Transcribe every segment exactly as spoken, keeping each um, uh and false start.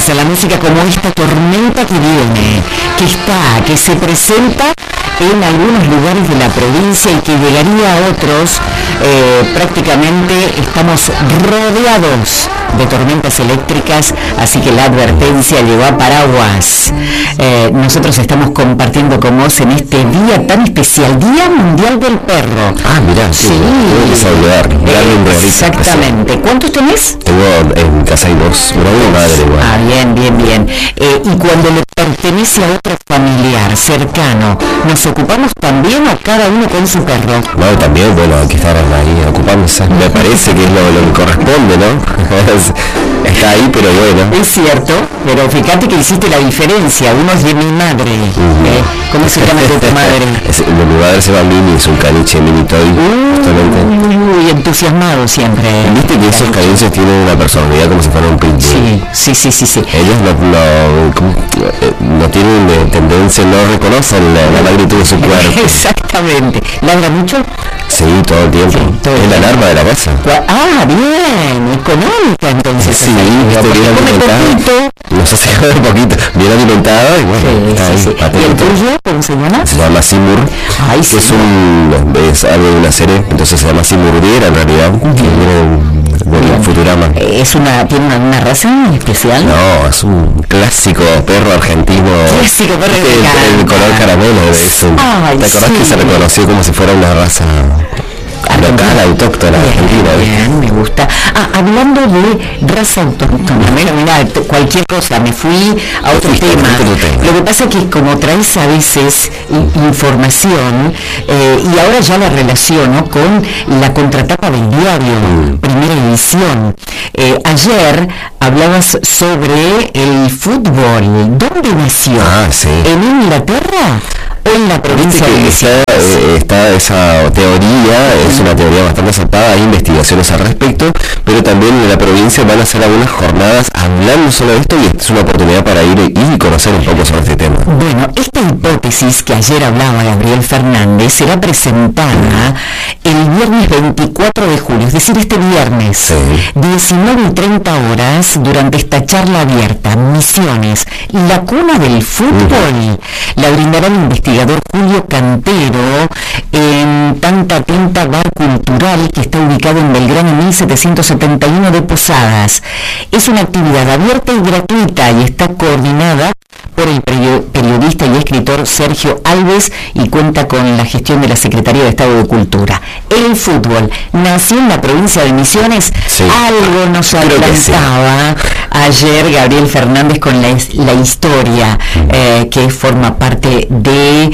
a la música como esta tormenta que viene, que está, que se presenta en algunos lugares de la provincia y que llegaría a otros. Eh, prácticamente estamos rodeados de tormentas eléctricas, así que la advertencia llegó a paraguas. Eh, nosotros estamos compartiendo con vos en este día tan especial, Día Mundial del Perro. Ah, mirá, sí, sí. Saludar, eh, exactamente. ¿Cuántos tenés? Tengo en casa hay dos, una y madre igual. Ah, bien, bien, bien. Eh, y cuando le pertenece a otro familiar cercano, ¿nos ocupamos también o cada uno con su perro? No, también, bueno, hay que estar ahí ocupándose. Me parece que es lo, lo que corresponde, ¿no? Está ahí, pero bueno. Es cierto, pero fíjate que hiciste la diferencia. Uno es de mi madre. Uh-huh. ¿eh? ¿Cómo se llama tu madre? Es, mi madre se llama Mini, es un caniche mini toy. Uh, Uy, entusiasmado siempre. Viste que esos caniches tienen una personalidad como si fuera un pitbull. Sí, sí, sí, sí, sí. Ellos no, no, no tienen eh, tendencia, no reconocen la, la magnitud de su cuerpo. Exactamente. ¿Ladra mucho? Sí, todo el tiempo. Sí, todo el es tiempo. La alarma de la casa. Ah, bien, económica entonces. Sí, viste, bien alimentada. Nos hace un poquito, bien alimentada y bueno, sí, está sí, ahí. Sí. ¿Y el tuyo cómo se llama? Se llama Seymour. Ay, que sí. es un es algo de una serie, entonces se llama Seymour en realidad, uh-huh. que viene de Futurama. ¿Es una, tiene una, una raza especial? No, es un clásico perro argentino. Clásico perro argentino. El, el color caramelo de eso. Ay, ¿te acordás sí. que se reconoció como si fuera una raza local, autóctona, bien, argentina? Bien, me gusta. Ah, hablando de raza autóctona, mira, mira, cualquier cosa, me fui a otro sí, tema. tema. Lo que pasa es que como traes a veces información, eh, y ahora ya la relaciono con la contratapa del diario, mm. primera edición. Eh, ayer hablabas sobre el fútbol. ¿Dónde nació? Ah, sí. ¿En Inglaterra o en la provincia de Misiones? Está, está esa teoría, es una teoría bastante aceptada, hay investigaciones al respecto, pero también en la provincia van a hacer algunas jornadas hablando solo de esto y es una oportunidad para ir y conocer un poco sobre este tema. Bueno, esta hipótesis que ayer hablaba Gabriel Fernández será presentada el viernes veinticuatro de julio, es decir, este viernes, sí. diecinueve y treinta horas, durante esta charla abierta, Misiones, la cuna del fútbol. Uh-huh. La brindará el investigador Julio Cantero en Tanta Tinta Bar Cultural, que está ubicado en Belgrano mil setecientos setenta y uno de Posadas. Es una actividad abierta y gratuita y está coordinada por el periodista y escritor Sergio Alves y cuenta con la gestión de la Secretaría de Estado de Cultura. El fútbol nació en la provincia de Misiones, sí. Algo nos adelantaba sí. ayer Gabriel Fernández con la, la historia eh, que forma parte de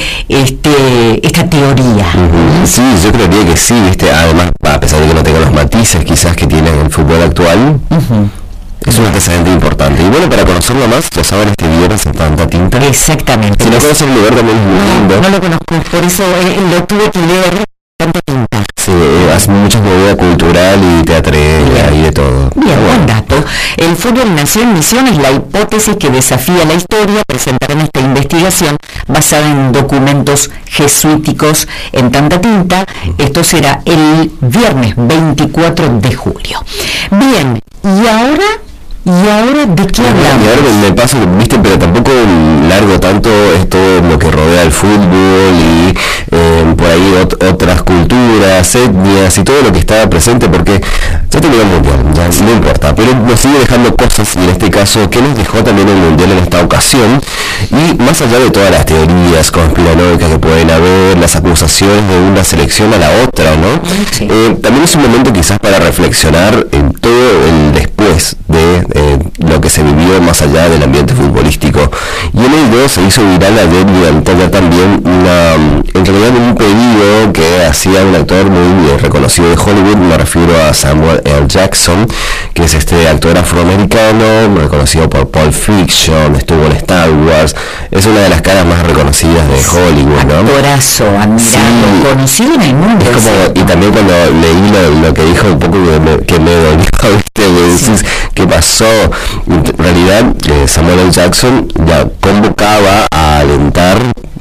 este esta teoría. Uh-huh. Sí, yo creería que sí, viste, además, a pesar de que no tenga los matices quizás que tiene el fútbol actual, uh-huh. es un antecedente importante. Y bueno, para conocerlo más, ya saben, este viernes en Tanta Tinta. Exactamente. Si no conoces el lugar también es muy lindo. No, no lo conozco, por eso eh, lo tuve que leer. Tanta Tinta. Sí, eh, hace mucha movida cultural y teatral y de todo. Bien, bueno. Buen dato. El fútbol nació en Misiones, la hipótesis que desafía la historia, presentarán esta investigación basada en documentos jesuíticos en Tanta Tinta. Esto será el viernes veinticuatro de julio. Bien, y ahora... ¿Y ahora de qué hablamos? Y ahora me paso, viste, pero tampoco largo tanto es todo lo que rodea el fútbol y eh, por ahí ot- otras culturas, etnias y todo lo que está presente, porque ya terminó el mundial, ya sí. no importa, pero nos sigue dejando cosas, y en este caso, ¿qué nos dejó también el mundial en esta ocasión? Y más allá de todas las teorías conspiranoicas que pueden haber, las acusaciones de una selección a la otra, ¿no? Sí. Eh, también es un momento quizás para reflexionar en todo el después de Eh, lo que se vivió más allá del ambiente futbolístico. Y en el video se hizo viral ayer durante también una, en realidad un pedido que hacía un actor muy reconocido de Hollywood, me refiero a Samuel L. Jackson, que es este actor afroamericano, reconocido por Pulp Fiction, estuvo en Star Wars, es una de las caras más reconocidas de Hollywood, ¿no? Actorazo, admirado, sí. conocido en el mundo. Es como, y también cuando leí lo, lo que dijo un poco que me, que me dolió, ¿viste? Me decís, sí. ¿qué pasó? En realidad, eh, Samuel L. Jackson ya convocaba a alentar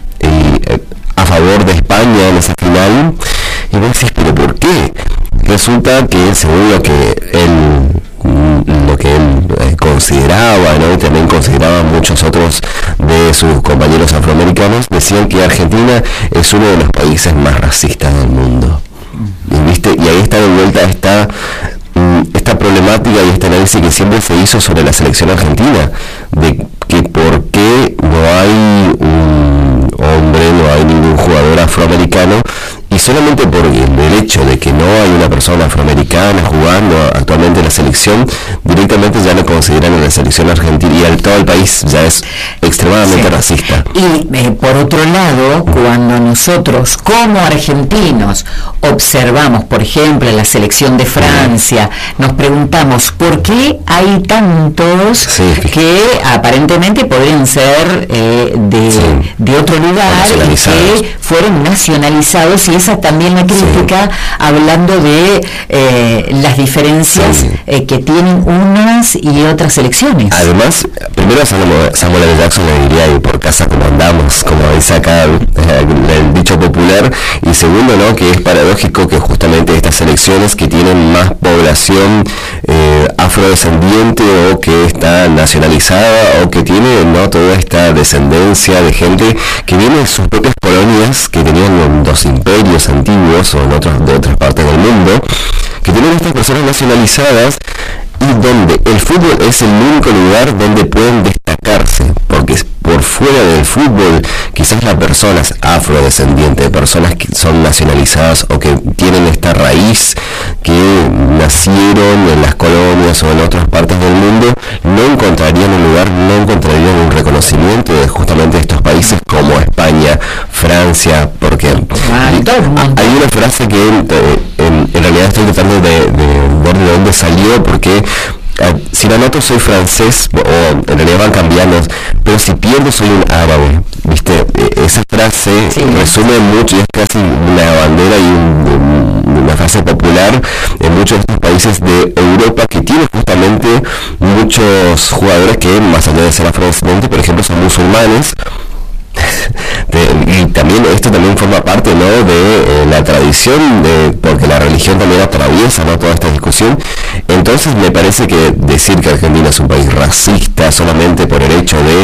y, eh, a favor de España en esa final, y vos decís, ¿pero por qué? Resulta que según lo que él lo que él eh, consideraba, ¿no? Y también consideraban muchos otros de sus compañeros afroamericanos, decían que Argentina es uno de los países más racistas del mundo. Y, ¿viste? Y ahí está de vuelta esta, esta problemática y este análisis que siempre se hizo sobre la selección argentina, de que por qué no hay un hombre, no hay ningún jugador afroamericano, y solamente por el hecho de que no hay una persona afroamericana jugando actualmente en la selección, directamente ya lo consideran en la selección argentina, y el, todo el país ya es extremadamente sí. racista. Y eh, por otro lado, cuando nosotros como argentinos observamos, por ejemplo, la selección de Francia, nos preguntamos por qué hay tantos sí. que aparentemente podrían ser eh, de, sí. de otro lugar y que fueron nacionalizados, y esa también la crítica, sí. hablando de eh, las diferencias sí. eh, que tienen unas y otras selecciones. Además, primero Samuel, Samuel L. Jackson le diría, y por casa como andamos, como dice acá eh, el dicho popular, y segundo, ¿no?, que es paradójico que justamente estas selecciones que tienen más población eh, afrodescendiente, o que está nacionalizada, o que tiene, ¿no?, toda esta descendencia de gente que viene de sus propias colonias, que tenían los imperios antiguos o en otros, de otras partes del mundo, que tienen estas personas nacionalizadas, y donde el fútbol es el único lugar donde pueden destacarse, porque por fuera del fútbol quizás las personas afrodescendientes, personas que son nacionalizadas o que tienen esta raíz, que nacieron en las colonias o en otras partes del mundo, no encontrarían un lugar, no encontrarían un reconocimiento de justamente estos países como España, Francia, porque hay una frase que en, en realidad estoy tratando de, de ver de dónde salió, porque si la noto soy francés, o en realidad van cambiando, pero si pierdo soy un árabe, ¿viste? Esa frase sí. resume mucho, y es casi una bandera y un, una frase popular en muchos de estos países de Europa, que tiene justamente muchos jugadores que, más allá de ser afrodescendientes, por ejemplo, son musulmanes. De, y también esto también forma parte, ¿no?, de eh, la tradición, de, porque la religión también atraviesa, ¿no?, toda esta discusión. Entonces me parece que decir que Argentina es un país racista solamente por el hecho de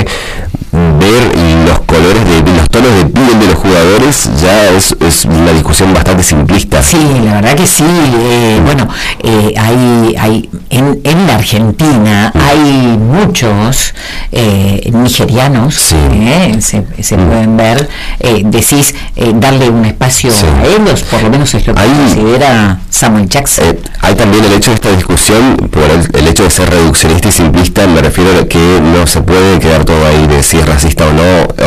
ver los colores, de los tonos de piel de los jugadores, ya es, es una discusión bastante simplista. Sí, la verdad que sí. Eh, bueno, eh, hay, hay en, en la Argentina hay muchos eh, nigerianos, sí. eh, se, se mm. pueden ver, eh, decís, eh, darle un espacio sí. a ellos, por lo menos es lo que hay, considera Samuel Jackson. Eh, hay también el hecho de esta discusión, por el, el hecho de ser reduccionista y simplista, me refiero a que no se puede quedar todo ahí de si es racista o no,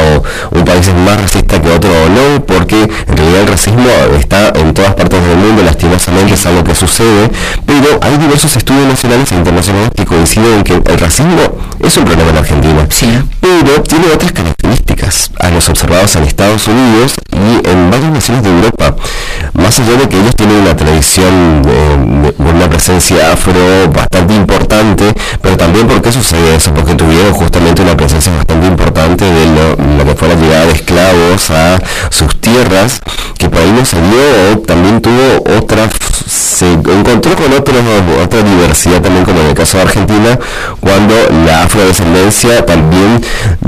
o un país es más racista que otro o no, porque en realidad el racismo está en todas partes del mundo, lastimosamente es algo que sucede, pero hay diversos estudios nacionales e internacionales que coinciden en que el racismo es un problema en Argentina, sí. pero tiene otras características a los observados en Estados Unidos y en varias naciones de Europa, más allá de que ellos tienen una tradición de, de una presencia afro bastante importante, pero también porque sucede eso, porque tuvieron justamente una presencia bastante importante de lo, lo que fue la llegada de esclavos a sus tierras, que por ahí no se dio, o también tuvo otra, se encontró con otro, otra diversidad también, como en el caso de Argentina, cuando la afrodescendencia también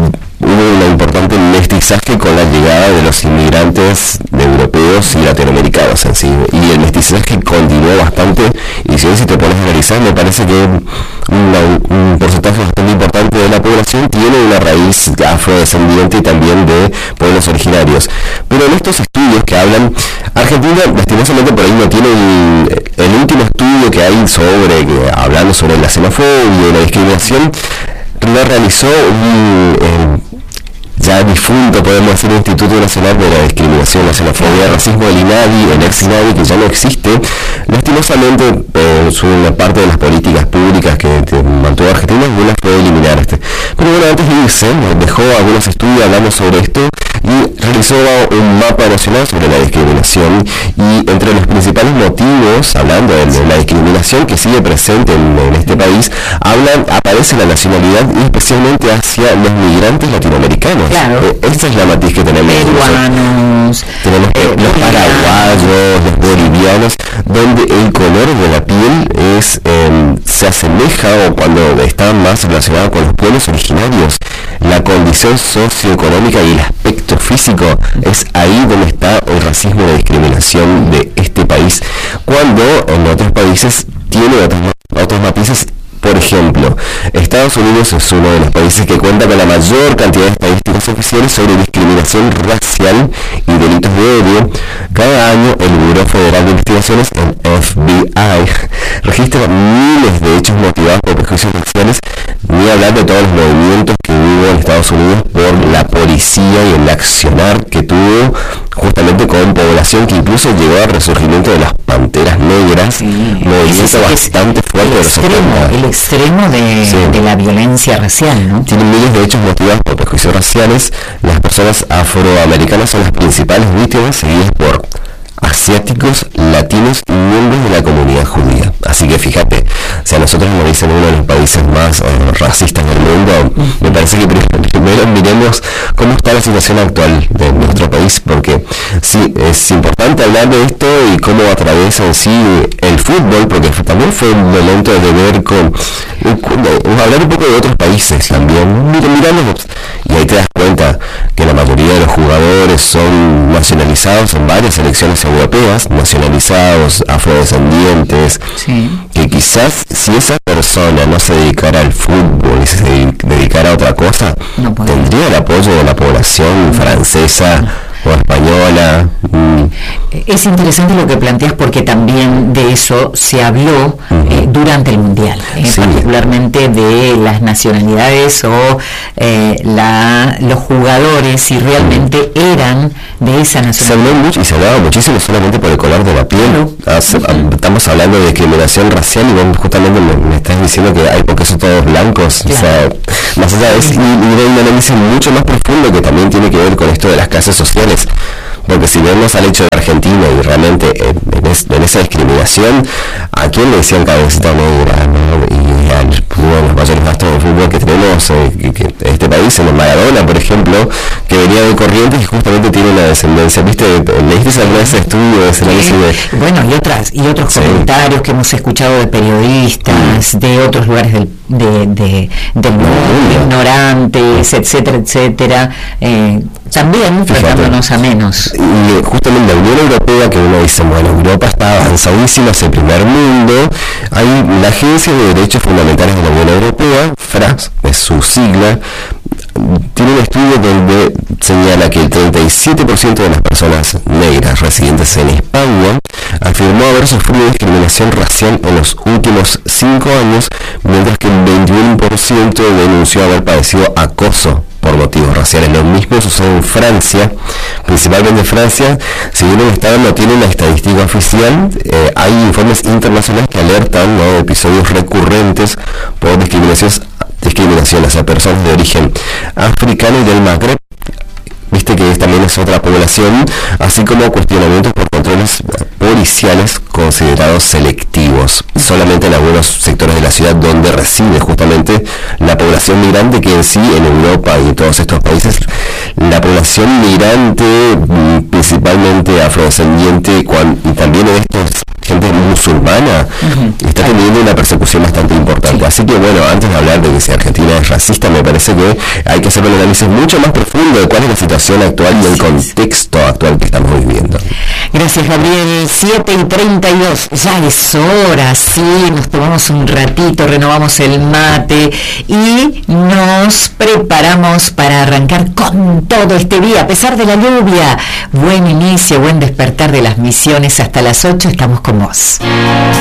hubo un importante mestizaje con la llegada de los inmigrantes de europeos y latinoamericanos en sí, y el mestizaje continuó bastante, y si, si te pones a analizar, me parece que una, un porcentaje bastante importante de la población tiene una raíz afrodescendiente y también de pueblos originarios. Pero en estos estudios que hablan, Argentina lastimosamente por ahí no tiene el, el último estudio que hay sobre, que, hablando sobre la xenofobia y la discriminación, lo realizó un eh, ya difunto, podemos decir, Instituto Nacional de la Discriminación, la Xenofobia, el Racismo, el INADI, el ex INADI, que ya no existe. Lastimosamente, eh, una parte de las políticas públicas que mantuvo Argentina, una fue eliminar este. Pero bueno, antes de irse, dejó algunos estudios hablando sobre esto, y realizó un mapa nacional sobre la discriminación y entre los principales motivos, hablando de, de la discriminación que sigue presente en, en este país, hablan, aparece la nacionalidad y especialmente hacia los migrantes latinoamericanos. Claro. Eh, esta es la matiz que tenemos. Peruanos. Tenemos eh, los paraguayos, los bolivianos, donde el color de la piel es eh, se asemeja o cuando está más relacionado con los pueblos originarios. La condición socioeconómica y el aspecto físico es ahí donde está el racismo y la discriminación de este país, cuando en otros países tiene otros, otros matices. Por ejemplo, Estados Unidos es uno de los países que cuenta con la mayor cantidad de estadísticas oficiales sobre discriminación racial y delitos de odio. Cada año el Buró Federal de Investigaciones, el F B I, registra miles de hechos motivados por prejuicios raciales, ni hablar de todos los movimientos que hubo en Estados Unidos por la policía y el accionar que tuvo justamente con población que incluso llegó al resurgimiento de las panteras negras, sí, movimiento es, bastante es, fuerte de los extremo, extremo de, sí. de la violencia racial, ¿no? Tienen miles de hechos motivados por prejuicios raciales. Las personas afroamericanas son las principales víctimas, seguidas por asiáticos, latinos y miembros de la comunidad judía. Así que fíjate, si a nosotros nos dicen uno de los países más eh, racistas del mundo, me parece que primero miremos cómo está la situación actual de nuestro país, porque sí, es importante hablar de esto y cómo atraviesa en sí el fútbol, porque también fue un momento de ver con, con hablar un poco de otros países también, mirándolos, y ahí te das cuenta que la mayoría de los jugadores son nacionalizados en varias selecciones europeas, nacionalizados, afrodescendientes, sí. que quizás si esa persona no se dedicara al fútbol y se dedicara a otra cosa, no tendría el apoyo de la población francesa o española. Mm. Es interesante lo que planteas porque también de eso se habló uh-huh. eh, durante el Mundial, eh, sí. particularmente de las nacionalidades o eh, la, los jugadores, si realmente uh-huh. eran de esa nacionalidad. Se habló mucho y se hablaba muchísimo solamente por el color de la piel. Uh-huh. Hace, uh-huh. Estamos hablando de discriminación racial y vos justamente me, me estás diciendo que hay porque son todos blancos. Claro. O sea, más allá es uh-huh. y, y de un análisis mucho más profundo que también tiene que ver con esto de las clases sociales. Porque si vemos al hecho de Argentina y realmente en, en, es, en esa discriminación, ¿a quién le decían cabecita negra? ¿No? Y al uno de los mayores gastos de fútbol que tenemos eh, que, que este país, en el Maradona, por ejemplo, que venía de Corrientes y justamente tiene una descendencia. ¿Viste? ¿Leíste alguna vez ese estudio? Ese sí. de... Bueno, y otras y otros sí. comentarios que hemos escuchado de periodistas, mm. de otros lugares del, de, de, del mundo, ignorantes, etcétera, etcétera. Eh, también tratándonos a menos. Y justamente la Unión Europea, que uno dice, bueno, Europa está avanzadísima hacia el primer mundo, hay la Agencia de Derechos Fundamentales de la Unión Europea, F R A S, es su sigla, tiene un estudio donde señala que el treinta y siete por ciento de las personas negras residentes en España afirmó haber sufrido discriminación racial en los últimos cinco años, mientras que el veintiuno por ciento denunció haber padecido acoso por motivos raciales. Lo mismo sucede en Francia, principalmente en Francia, si bien el Estado no tiene una estadística oficial, eh, hay informes internacionales que alertan, ¿no?, de episodios recurrentes por discriminaciones, discriminación hacia personas de origen africano y del Magreb. Viste que también es otra población, así como cuestionamientos por controles policiales considerados selectivos, solamente en algunos sectores de la ciudad donde reside justamente la población migrante, que en sí en Europa y en todos estos países la población migrante, principalmente afrodescendiente y también en estos gente musulmana, uh-huh. está teniendo una persecución bastante importante. Sí. Así que bueno, antes de hablar de que si Argentina es racista, me parece que hay que hacer un análisis mucho más profundo de cuál es la situación actual y el contexto actual que estamos viviendo. Gracias, Gabriel. siete y treinta y dos, ya es hora, sí, nos tomamos un ratito, renovamos el mate y nos preparamos para arrancar con todo este día, a pesar de la lluvia. Buen inicio, buen despertar de las misiones. Hasta las ocho estamos con vos.